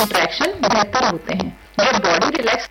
Interaction बेहतर होते हैं। जब बॉडी रिलैक्स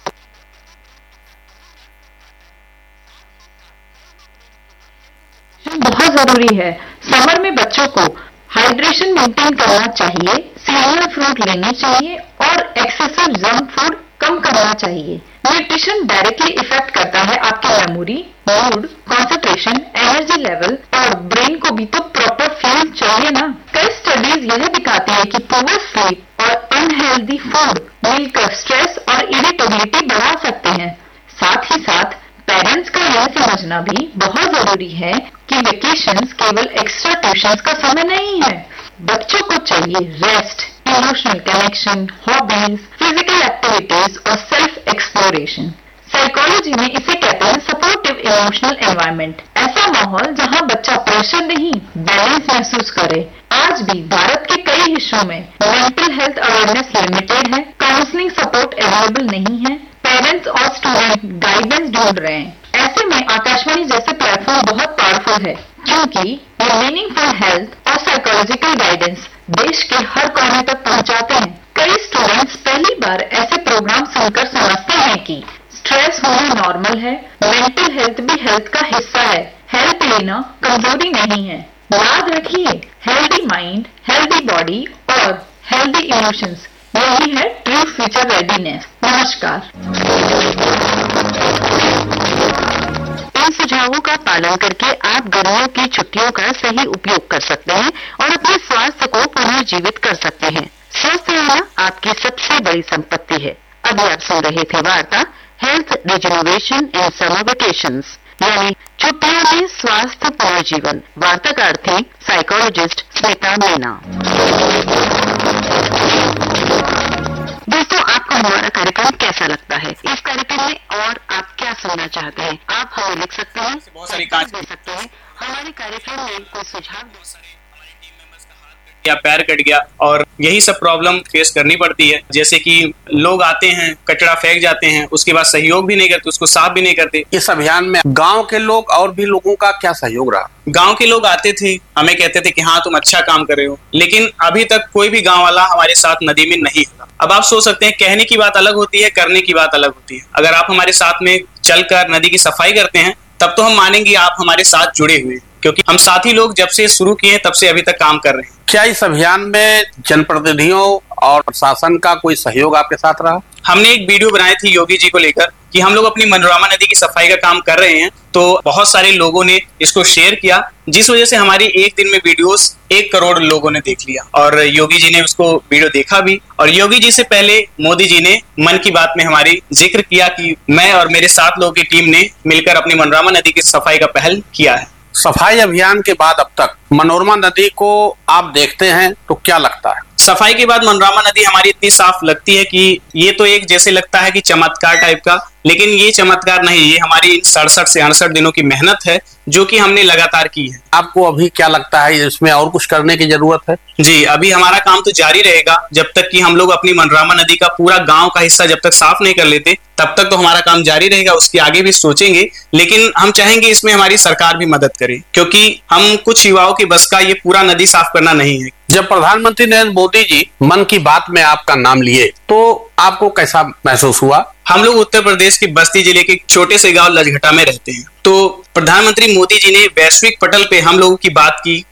बहुत जरूरी है। समर में बच्चों को हाइड्रेशन मेंटेन करना चाहिए, सीजनल फ्रूट लेने चाहिए और एक्सेसिव जंक फूड कम करना चाहिए। न्यूट्रिशन डायरेक्टली इफेक्ट करता है आपकी memory, mood, concentration, energy level और ब्रेन को भी तो प्रॉपर फ्यूल चाहिए ना। कई स्टडीज यह दिखाती है कि पुअर स्लीप और अनहेल्दी फूड मिलकर स्ट्रेस और इरिटेबिलिटी बढ़ा सकते हैं। साथ ही साथ पेरेंट्स का यह समझना भी बहुत जरूरी है कि वेकेशंस केवल एक्स्ट्रा ट्यूशंस का समय नहीं है। बच्चों को चाहिए rest, emotional connection, hobbies, physical activities और सेल्फ एक्सप्लोरेशन। साइकोलॉजी में इसे कहते हैं सपोर्टिव इमोशनल एनवायरनमेंट। ऐसा माहौल जहां बच्चा प्रेशर नहीं, बैलेंस महसूस करे। आज भी भारत के कई हिस्सों में मेंटल हेल्थ अवेयरनेस लिमिटेड है, काउंसलिंग सपोर्ट अवेलेबल नहीं है, पेरेंट्स और स्टूडेंट गाइडेंस ढूंढ रहे हैं। ऐसे में आकाशवाणी जैसे प्लेटफॉर्म बहुत पावरफुल है, क्योंकि ये मीनिंगफुल हेल्थ और साइकोलॉजिकल गाइडेंस देश के हर कोने तक पहुंचाते हैं। कई स्टूडेंट्स पहली बार ऐसे प्रोग्राम सुनकर समझते हैं कि स्ट्रेस होना नॉर्मल है, मेंटल हेल्थ भी हेल्थ का हिस्सा है, हेल्प लेना कमजोरी नहीं है। याद रखिए, हेल्दी माइंड, हेल्दी बॉडी और हेल्दी इमोशंस, यही है ट्रू फ्यूचर रेडीनेस। नमस्कार। इन सुझावों का पालन करके आप गर्मियों की छुट्टियों का सही उपयोग कर सकते हैं और अपने स्वास्थ्य को पुनर्जीवित कर सकते हैं। स्वस्थ रहना आपकी सबसे बड़ी संपत्ति है। अभी आप सुन रहे थे वार्ता health regeneration in summer vacations, यानी छुट्टियों में स्वास्थ्य पुनर्जीवन। वार्ताकार थी साइकोलॉजिस्ट स्मिता मीना। दोस्तों, आपको हमारा कार्यक्रम कैसा लगता है? इस कार्यक्रम में और आप क्या सुनना चाहते हैं? आप हमें लिख सकते हैं, बहुत सारी कांच दे सकते हैं। हमारे कार्यक्रम में कोई सुझाव दे सकते हैं। या पैर कट गया और यही सब प्रॉब्लम फेस करनी पड़ती है। जैसे कि लोग आते हैं, कचरा फेंक जाते हैं, उसके बाद सहयोग भी नहीं करते, उसको साफ भी नहीं करते। इस अभियान में गांव के लोग और भी लोगों का क्या सहयोग रहा? गांव के लोग आते थे, हमें कहते थे कि हाँ तुम अच्छा काम कर रहे हो, लेकिन अभी तक कोई भी गांव वाला हमारे साथ नदी में नहीं है। अब आप सोच सकते हैं, कहने की बात अलग होती है, करने की बात अलग होती है। अगर आप हमारे साथ में चलकर नदी की सफाई करते हैं तब तो हम मानेंगे आप हमारे साथ जुड़े हुए हैं, क्योंकि हम साथी लोग जब से शुरू किए तब से अभी तक काम कर रहे हैं। क्या इस अभियान में जनप्रतिनिधियों और प्रशासन का कोई सहयोग आपके साथ रहा? हमने एक वीडियो बनाई थी योगी जी को लेकर कि हम लोग अपनी मनोरमा नदी की सफाई का काम कर रहे हैं, तो बहुत सारे लोगों ने इसको शेयर किया, जिस वजह से हमारी एक दिन में वीडियोस 1 करोड़ लोगों ने देख लिया। और योगी जी ने उसको वीडियो देखा भी, और योगी जी से पहले मोदी जी ने मन की बात में हमारी जिक्र किया कि मैं और मेरे 7 लोगों की टीम ने मिलकर अपनी मनोरमा नदी की सफाई का पहल किया है। सफाई अभियान के बाद अब तक मनोरमा नदी को आप देखते हैं तो क्या लगता है? सफाई के बाद मनोरमा नदी हमारी इतनी साफ लगती है कि ये तो एक जैसे लगता है कि चमत्कार टाइप का, लेकिन ये चमत्कार नहीं, ये हमारी 67 से 68 दिनों की मेहनत है जो कि हमने लगातार की है। आपको अभी क्या लगता है, इसमें और कुछ करने की जरूरत है? जी, अभी हमारा काम तो जारी रहेगा जब तक कि हम लोग अपनी मनोरमा नदी का पूरा गांव का हिस्सा जब तक साफ नहीं कर लेते, तब तक तो हमारा काम जारी रहेगा। उसके आगे भी सोचेंगे, लेकिन हम चाहेंगे इसमें हमारी सरकार भी मदद करे, क्योंकि हम कुछ युवाओं की बस का ये पूरा नदी साफ करना नहीं है। जब प्रधानमंत्री नरेंद्र मोदी जी मन की बात में आपका नाम लिए तो आपको कैसा महसूस हुआ? हम लोग उत्तर प्रदेश के बस्ती जिले के छोटे से गांव लजघटा में रहते हैं, तो प्रधानमंत्री मोदी जी ने वैश्विक पटल पे हम लोगों की बात की,